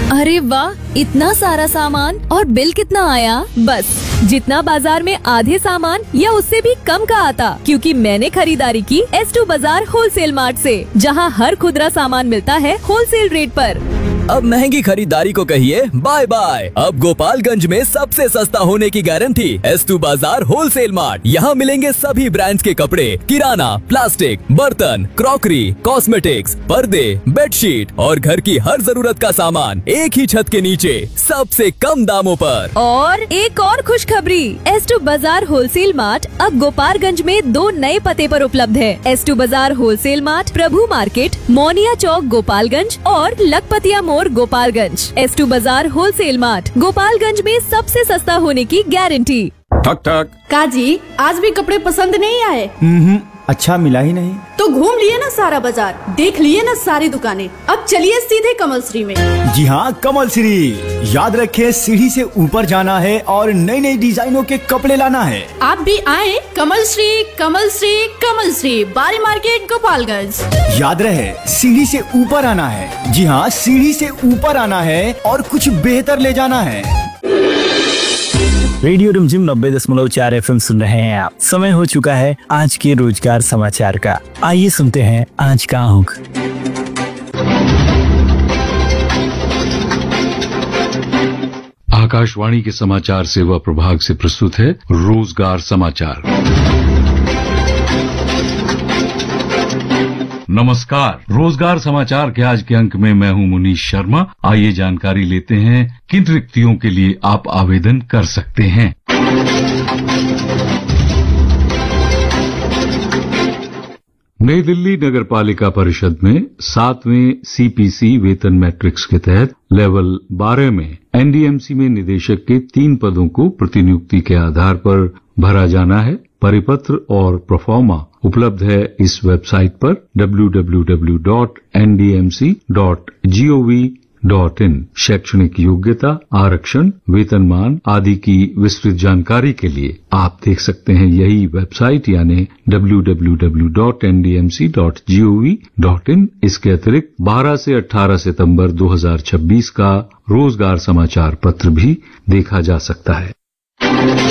अरे वाह, इतना सारा सामान और बिल कितना आया? बस जितना बाजार में आधे सामान या उससे भी कम का आता, क्योंकि मैंने खरीदारी की S2 बाजार होलसेल मार्ट से, जहां हर खुदरा सामान मिलता है होलसेल रेट पर। अब महंगी खरीदारी को कहिए बाय बाय। अब गोपालगंज में सबसे सस्ता होने की गारंटी S2 बाजार होलसेल मार्ट। यहाँ मिलेंगे सभी ब्रांड्स के कपड़े, किराना, प्लास्टिक, बर्तन, क्रॉकरी, कॉस्मेटिक्स, पर्दे, बेडशीट और घर की हर जरूरत का सामान एक ही छत के नीचे सबसे कम दामों पर। और एक और खुशखबरी, S2 बाजार होलसेल मार्ट अब गोपालगंज में 2 नए पते पर उपलब्ध है। S2 बाजार होलसेल मार्ट प्रभु मार्केट, मोनिया चौक, गोपालगंज और लखपतिया मोड़, गोपालगंज। S2 बाजार होलसेल मार्ट, गोपालगंज में सबसे सस्ता होने की गारंटी। ठक ठक। काजी, आज भी कपड़े पसंद नहीं आए? अच्छा मिला ही नहीं। तो घूम लिए ना सारा बाजार, देख लिए ना सारी दुकानें, अब चलिए सीधे कमल श्री में। जी हाँ, कमल श्री। याद रखें, सीढ़ी से ऊपर जाना है और नई नई डिजाइनों के कपड़े लाना है। आप भी आए कमल श्री, कमल श्री, कमल श्री, बारी मार्केट, गोपालगंज। याद रहे, सीढ़ी से ऊपर आना है। जी हाँ, सीढ़ी से ऊपर आना है और कुछ बेहतर ले जाना है। रेडियो रिमझिम 90.4 FM सुन रहे हैं आप। समय हो चुका है आज के रोजगार समाचार का। आइए सुनते हैं आज का अंक। आकाशवाणी के समाचार सेवा प्रभाग से प्रस्तुत है रोजगार समाचार। नमस्कार, रोजगार समाचार के आज के अंक में मैं हूं मुनीश शर्मा। आइए जानकारी लेते हैं किन रिक्तियों के लिए आप आवेदन कर सकते हैं। नई दिल्ली नगर पालिका परिषद में 7वें CPC वेतन मैट्रिक्स के तहत लेवल 12 में NDMC में निदेशक के 3 पदों को प्रतिनियुक्ति के आधार पर भरा जाना है। परिपत्र और प्रोफार्मा उपलब्ध है इस वेबसाइट पर www.ndmc.gov.in। शैक्षणिक योग्यता, आरक्षण, वेतनमान आदि की विस्तृत जानकारी के लिए आप देख सकते हैं यही वेबसाइट यानी www.ndmc.gov.in। इसके अतिरिक्त 12 से 18 सितंबर 2026 का रोजगार समाचार पत्र भी देखा जा सकता है।